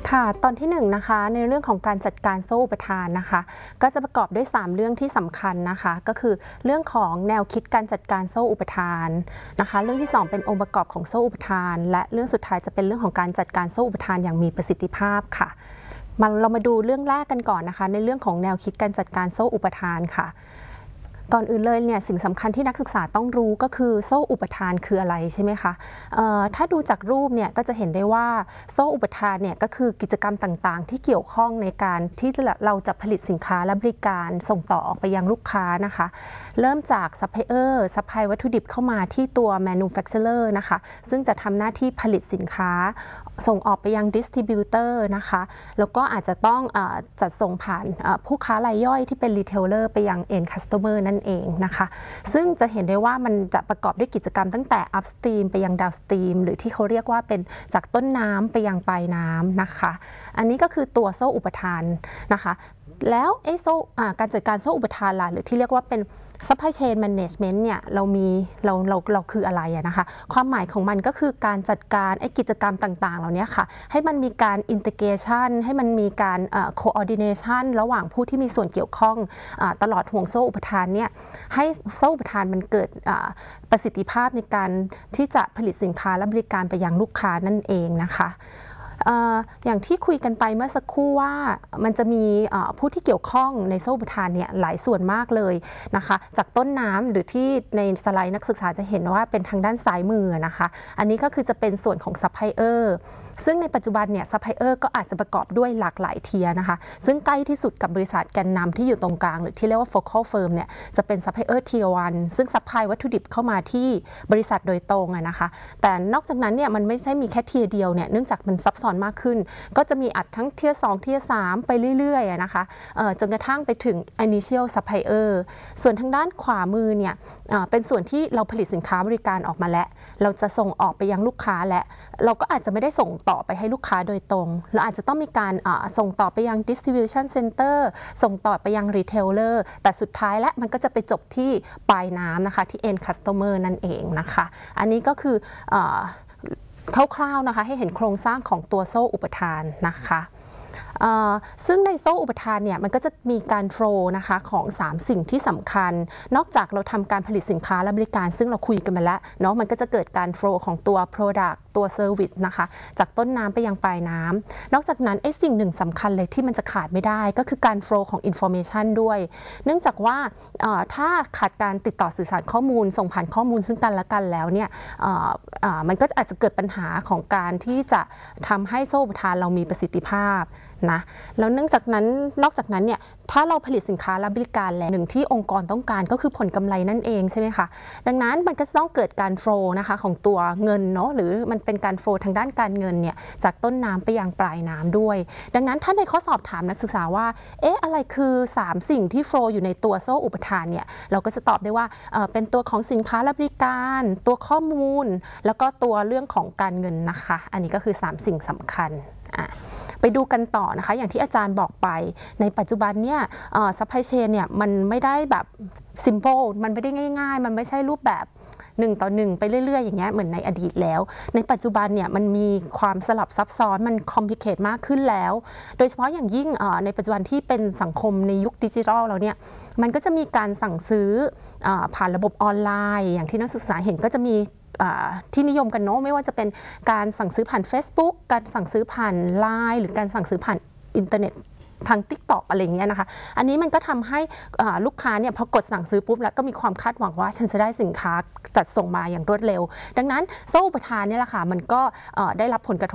ค่ะตอนที่1นะคะในเรื่องของการจัดการโซ่อุปทานนะคะก็จะประกอบด้วย3เรื่องที่สำคัญนะคะก็คือเรื่องของแนวคิดการจัดการโซ่อุปทานนะคะเรื่องที่2เป็นองค์ประกอบของโซ่อุปทานและเรื่องสุดท้ายจะเป็นเรื่องของการจัดการโซ่อุปทานอย่างมีประสิทธิภาพค่ะเรามาดูเรื่องแรกกันก่อนนะคะในเรื่องของแนวคิดการจัดการโซ่อุปทานค่ะก่อนอื่นเลยเนี่ยสิ่งสำคัญที่นักศึกษาต้องรู้ก็คือโซ่อุปทานคืออะไรใช่ไหมคะถ้าดูจากรูปเนี่ยก็จะเห็นได้ว่าโซ่อุปทานเนี่ยก็คือกิจกรรมต่างๆที่เกี่ยวข้องในการที่เราจะผลิตสินค้าและบริการส่งต่อออกไปยังลูกค้านะคะเริ่มจากซัพพลายเออร์ซัพพลายวัตถุดิบเข้ามาที่ตัว manufacturer นะคะซึ่งจะทำหน้าที่ผลิตสินค้าส่งออกไปยัง distributor นะคะแล้วก็อาจจะต้องจัดส่งผ่านผู้ค้ารายย่อยที่เป็น retailer ไปยัง end customer นั่นเองนะคะซึ่งจะเห็นได้ว่ามันจะประกอบด้วยกิจกรรมตั้งแต่ upstream ไปยัง downstream หรือที่เขาเรียกว่าเป็นจากต้นน้ำไปยังปลายน้ำนะคะอันนี้ก็คือตัวโซ่อุปทานนะคะแล้วการจัดการโซ่อุปทานล่ะหรือที่เรียกว่าเป็น supply chain management เนี่ยเราคืออะไรนะคะความหมายของมันก็คือการจัดการกิจกรรมต่างๆเหล่านี้ค่ะให้มันมีการ integration ให้มันมีการ coordination ระหว่างผู้ที่มีส่วนเกี่ยวข้องตลอดห่วงโซ่อุปทานเนี่ยให้โซ่อุปทานมันเกิดประสิทธิภาพในการที่จะผลิตสินค้าและบริการไปยังลูกค้านั่นเองนะคะอย่างที่คุยกันไปเมื่อสักครู่ว่ามันจะมีผู้ที่เกี่ยวข้องในโซ่อุปทานเนี่ยหลายส่วนมากเลยนะคะจากต้นน้ำหรือที่ในสไลด์นักศึกษาจะเห็นว่าเป็นทางด้านซ้ายมือนะคะอันนี้ก็คือจะเป็นส่วนของซัพพลายเออร์ซึ่งในปัจจุบันเนี่ยซัพพลายเออร์ก็อาจจะประกอบด้วยหลากหลายเทียร์นะคะซึ่งใกล้ที่สุดกับบริษัทแกนนำที่อยู่ตรงกลางหรือที่เรียกว่า focal firm เนี่ยจะเป็นซัพพลายเออร์เทียร์1ซึ่งซัพพลายวัตถุดิบเข้ามาที่บริษัทโดยตรงนะคะแต่นอกจากนั้นเนี่ยมันไม่ใช่มีแค่เทียร์เดียวเนี่ยเนื่องจากมันซับซ้อนมากขึ้นก็จะมีอัดทั้งเทียร์2เทียร์3ไปเรื่อยๆนะคะจนกระทั่งไปถึง initial supplier ส่วนทางด้านขวามือเนี่ยเป็นส่วนที่เราผลิตสินค้าบริการออกมาแล้วเราจะส่งออกไปยังลูกค้าและเราก็อาจจะไม่ได้ส่งต่อไปให้ลูกค้าโดยตรงเราอาจจะต้องมีการส่งต่อไปยัง distribution center ส่งต่อไปยัง retailer แต่สุดท้ายและมันก็จะไปจบที่ปลายน้ำนะคะที่ end customer นั่นเองนะคะอันนี้ก็คือคร่าวๆนะคะให้เห็นโครงสร้างของตัวโซ่อุปทานนะคะซึ่งในโซ่อุปทานเนี่ยมันก็จะมีการโฟลว์นะคะของ3สิ่งที่สำคัญนอกจากเราทำการผลิตสินค้าและบริการซึ่งเราคุยกันมาแล้วเนาะมันก็จะเกิดการโฟลว์ของตัว product ตัว service นะคะจากต้นน้ำไปยังปลายน้ำนอกจากนั้นสิ่งหนึ่งสำคัญเลยที่มันจะขาดไม่ได้ก็คือการโฟลว์ของ information ด้วยเนื่องจากว่าถ้าขาดการติดต่อสื่อสารข้อมูลส่งผ่านข้อมูลซึ่งกันและกันแล้วเนี่ยมันก็อาจจะเกิดปัญหาของการที่จะทำให้โซ่อุปทานเรามีประสิทธิภาพนะแล้วนอกจากนั้นเนี่ยถ้าเราผลิตสินค้าและบริการแล้วหนึ่งที่องค์กรต้องการก็คือผลกำไรนั่นเองใช่ไหมคะดังนั้นมันก็ต้องเกิดการโฟลว์นะคะของตัวเงินเนาะหรือมันเป็นการโฟลว์ทางด้านการเงินเนี่ยจากต้นน้ำไปยังปลายน้ำด้วยดังนั้นถ้าในข้อสอบถามนักศึกษาว่าอะไรคือ3สิ่งที่โฟลว์อยู่ในตัวโซ่อุปทานเนี่ยเราก็จะตอบได้ว่าเป็นตัวของสินค้าและบริการตัวข้อมูลแล้วก็ตัวเรื่องของการเงินนะคะอันนี้ก็คือ3สิ่งสำคัญไปดูกันต่อนะคะอย่างที่อาจารย์บอกไปในปัจจุบันเนี่ยซัพพลายเชนเนี่ยมันไม่ได้แบบ simple มันไม่ได้ง่ายๆมันไม่ใช่รูปแบบ1 ต่อ 1ไปเรื่อยๆอย่างเงี้ยเหมือนในอดีตแล้วในปัจจุบันเนี่ยมันมีความสลับซับซ้อนมันคอมพลิเคทมากขึ้นแล้วโดยเฉพาะอย่างยิ่งในปัจจุบันที่เป็นสังคมในยุคดิจิทัลแล้วเนี่ยมันก็จะมีการสั่งซื้อผ่านระบบออนไลน์อย่างที่นักศึกษาเห็นก็จะมีที่นิยมกันเนาะไม่ว่าจะเป็นการสั่งซื้อผ่าน Facebook การสั่งซื้อผ่าน LINE หรือการสั่งซื้อผ่านอินเทอร์เน็ตทาง TikTok อะไรอย่างเงี้ยนะคะอันนี้มันก็ทำให้ลูกค้าเนี่ยพอกดสั่งซื้อปุ๊บแล้วก็มีความคาดหวังว่าฉันจะได้สินค้าจัดส่งมาอย่างรวดเร็วดังนั้นโซ่อุปทานเนี่ยแหละค่ะมันก็ได้รับผลกระทบ